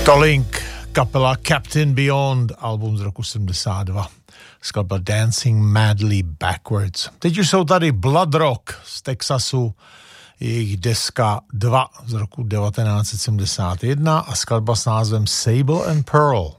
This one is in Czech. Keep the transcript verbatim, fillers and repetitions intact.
Tolink, kapela Captain Beyond, album z roku sedmdesát dva. Skladba Dancing Madly Backwards. Teď už jsou tady Blood Rock z Texasu, jejich deska dva z roku devatenáct set sedmdesát jedna a skladba s názvem Sable and Pearl.